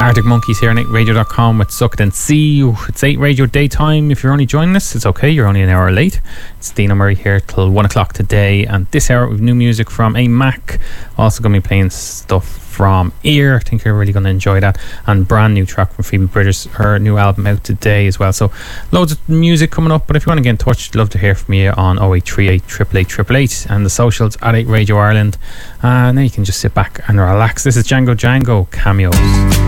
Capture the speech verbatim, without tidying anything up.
Arctic Monkeys here on eight radio dot com with Suck It and See. It's eight Radio Daytime. If you're only joining us, it's okay, you're only an hour late. It's Dino Murray here till one o'clock today, and this hour with new music from A Mac. Also going to be playing stuff from Ear. I think you're really going to enjoy that. And brand new track from Phoebe Bridgers, her new album out today as well. So loads of music coming up, but if you want to get in touch, I'd love to hear from you on oh eight three eight, eight eight eight eight eight and the socials at eight Radio Ireland. And then you can just sit back and relax. This is Django Django Cameos.